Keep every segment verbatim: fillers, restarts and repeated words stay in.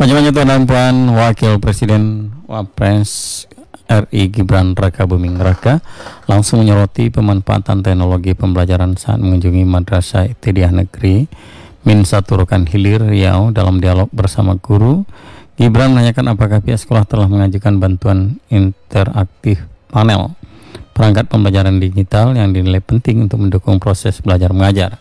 Selanjutnya Tuan dan Puan Wakil Presiden Wapres R I Gibran Raka Buming Raka langsung menyoroti pemanfaatan teknologi pembelajaran saat mengunjungi Madrasah Ibtidaiyah Negeri Min satu Rokan Hilir Riau. Dalam dialog bersama guru, Gibran menanyakan apakah pihak sekolah telah mengajukan bantuan interaktif panel perangkat pembelajaran digital yang dinilai penting untuk mendukung proses belajar mengajar.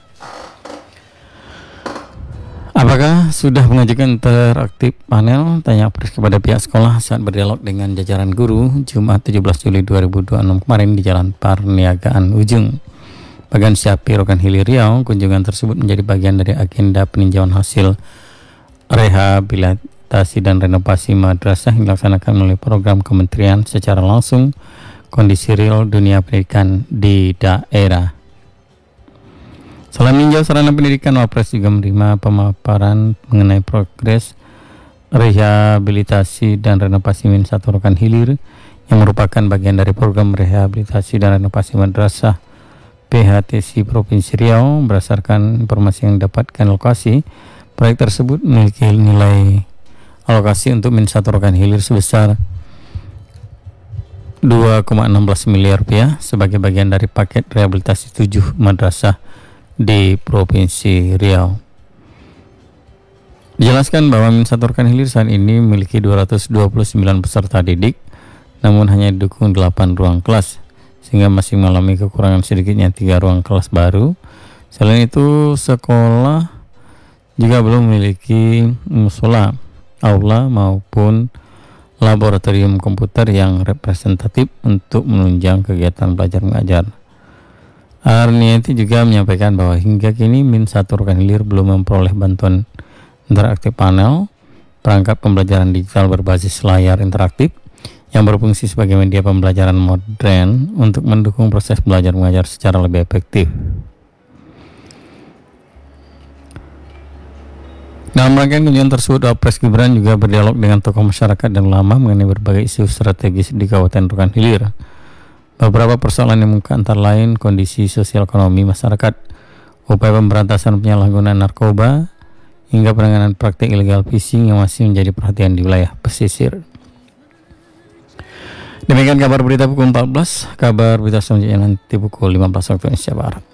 Apakah sudah mengajukan interaktif panel? Tanya Pres kepada pihak sekolah saat berdialog dengan jajaran guru Jumat tujuh belas Juli dua ribu dua puluh enam kemarin di Jalan Perniagaan Ujung, Bagan Syapi, Rokan Hilir Riau. Kunjungan tersebut menjadi bagian dari agenda peninjauan hasil rehabilitasi dan renovasi madrasah yang dilaksanakan melalui program kementerian secara langsung kondisi real dunia pendidikan di daerah. Selain meninjau sarana pendidikan, Wapres juga menerima pemaparan mengenai progres rehabilitasi dan renovasi Min satu Rokan Hilir yang merupakan bagian dari program rehabilitasi dan renovasi madrasah P H T S I Provinsi Riau. Berdasarkan informasi yang didapatkan lokasi, proyek tersebut memiliki nilai alokasi untuk Min satu Rokan Hilir sebesar dua koma satu enam miliar rupiah sebagai bagian dari paket rehabilitasi tujuh madrasah di Provinsi Riau. Dijelaskan bahwa Min satu Rokan Hilir saat ini memiliki dua ratus dua puluh sembilan peserta didik, namun hanya didukung delapan ruang kelas, sehingga masih mengalami kekurangan sedikitnya tiga ruang kelas baru. Selain itu, sekolah juga belum memiliki musola, aula maupun laboratorium komputer yang representatif untuk menunjang kegiatan belajar mengajar. Arniati juga menyampaikan bahwa hingga kini Min satu Rokan Hilir belum memperoleh bantuan interaktif panel perangkat pembelajaran digital berbasis layar interaktif yang berfungsi sebagai media pembelajaran modern untuk mendukung proses belajar mengajar secara lebih efektif. Dalam rangkaian kunjungan tersebut, Wapres Gibran juga berdialog dengan tokoh masyarakat dan ulama mengenai berbagai isu strategis di Kabupaten Rokan Hilir. Beberapa persoalan yang muncul antara lain kondisi sosial ekonomi masyarakat, upaya pemberantasan penyalahgunaan narkoba, hingga penanganan praktik illegal fishing yang masih menjadi perhatian di wilayah pesisir. Demikian kabar berita pukul empat belas. Kabar berita selanjutnya nanti pukul lima belas waktu Indonesia Barat.